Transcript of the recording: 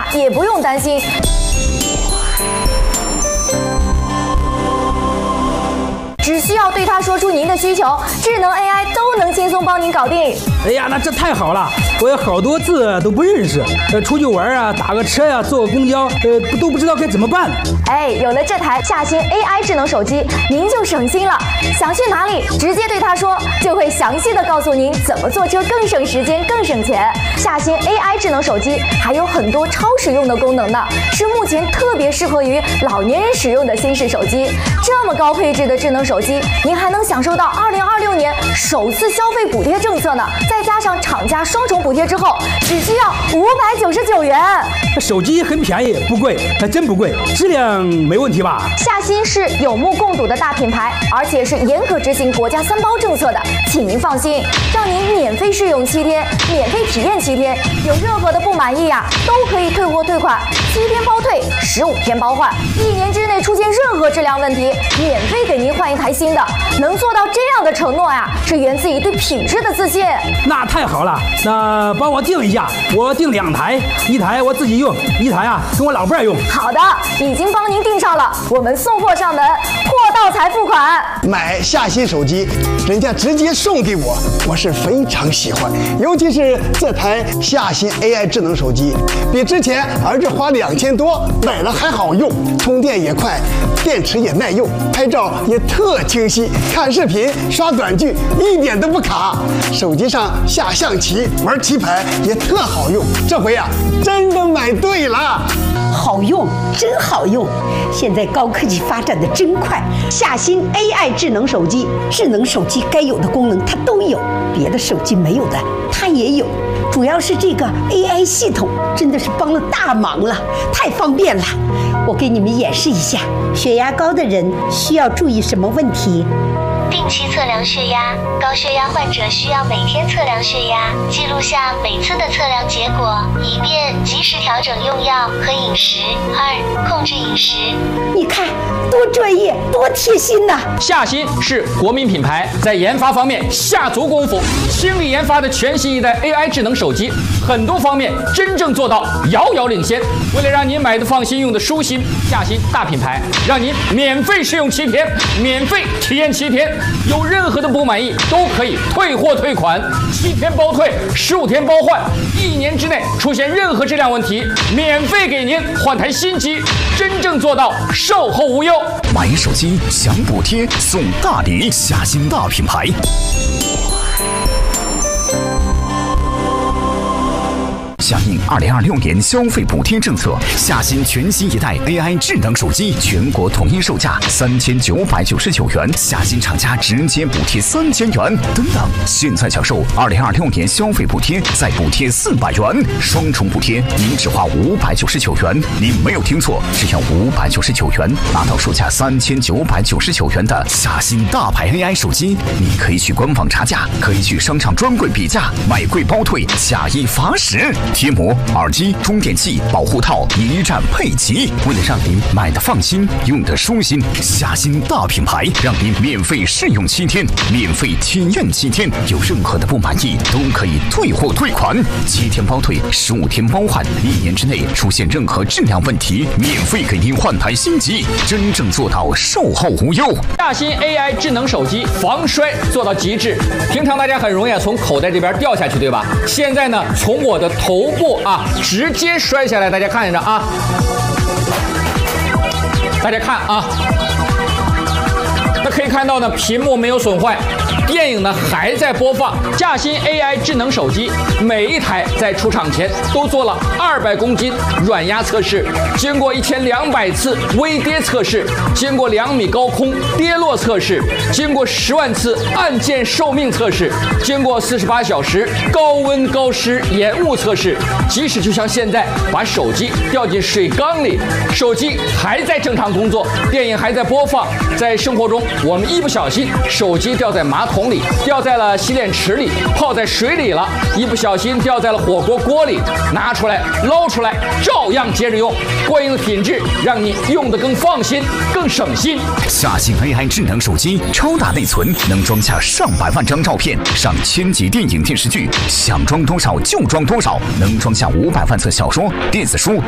也不用担心。只需要对它说出您的需求，智能 AI 都能轻松帮您搞定。 哎呀，那这太好了！我有好多字都不认识，出去玩啊，打个车呀，坐个公交，都不知道该怎么办。 哎，有了这台夏新 AI 智能手机，您就省心了。想去哪里，直接对它说，就会详细的告诉您怎么坐车更省时间、更省钱。夏新 AI 智能手机还有很多超实用的功能呢，是目前特别适合于老年人使用的新式手机。这么高配置的智能手机，您还能享受到2026年首次消费补贴政策呢，再加上厂家双重补贴之后，只需要599元。 手机很便宜，不贵，还真不贵，质量没问题吧？ 夏新是有目共睹的大品牌，而且是严格执行国家3包政策的，请您放心，让您免费试用7天，免费体验7天，有任何的不满意呀，都可以退货退款，7天包退，15天包换，1年之内出现任何质量问题，免费给您换一台新的。能做到这样的承诺呀，是源自于对品质的自信。 那太好了，那帮我订一下，我订2台，一台我自己用，一台啊跟我老伴用。 好的，已经帮您订上了，我们送货上门，货到才付款。 买夏新手机，人家直接送给我，我是非常喜欢，尤其是这台夏新 AI 智能手机，比之前儿子花2000多买了还好用，充电也快，电池也耐用，拍照也特清晰，看视频刷短剧一点都不卡，手机上下象棋玩棋牌也特好用，这回啊真的买对了。 好用，真好用！现在高科技发展的真快，夏新 AI 智能手机，智能手机该有的功能它都有，别的手机没有的它也有。主要是这个 AI 系统真的是帮了大忙了，太方便了。我给你们演示一下，血压高的人需要注意什么问题？ 定期测量血压，高血压患者需要每天测量血压，记录下每次的测量结果，以便及时调整用药和饮食。2、控制饮食。 你看，多专业，多贴心呐！ 夏新是国民品牌，在研发方面下足功夫，倾力研发的全新一代 AI 智能手机，很多方面真正做到遥遥领先。为了让您买的放心，用的舒心，夏新大品牌让您免费试用7天，免费体验7天。有任何的不满意都可以退货退款，7天包退，15天包换，1年之内出现任何质量问题，免费给您换台新机，真正做到售后无忧。 买手机享补贴送大礼，夏新大品牌。响应2026年消费补贴政策，夏新全新一代 AI 智能手机全国统一售价3999元，夏新厂家直接补贴3000元等等。现在享受2026年消费补贴，再补贴400元，双重补贴，您只花599元。您没有听错，只要599元，拿到售价3999元的夏新大牌 AI 手机。你可以去官网查价，可以去商场专柜比价，买贵包退，假一罚10。贴膜、耳机、充电器、保护套一站配齐，为了让您买的放心，用的舒心，夏新大品牌让您免费试用7天，免费体验7天，有任何的不满意都可以退货退款，7天包退，15天包换，1年之内出现任何质量问题，免费给您换台新机，真正做到售后无忧。 夏新 AI 智能手机防摔做到极致，平常大家很容易从口袋这边掉下去，对吧？现在呢，从我的头部啊直接摔下来，大家看着啊，大家看啊，那可以看到呢，屏幕没有损坏，电影呢还在播放。夏新 AI 智能手机每一台在出厂前都做了200公斤软压测试，经过1200次微跌测试，经过2米高空跌落测试，经过10万次按键寿命测试，经过48小时高温高湿延误测试。即使就像现在把手机掉进水缸里，手机还在正常工作，电影还在播放。在生活中，我们一不小心手机掉在马桶里，掉在了洗脸池里，泡在水里了，一不小心掉在了火锅锅里，拿出来捞出来照样接着用，过硬的品质让你用得更放心更省心。 夏新 AI 智能手机超大内存，能装下上百万张照片，上1000集电影电视剧，想装多少就装多少，能装下500万册小说电子书。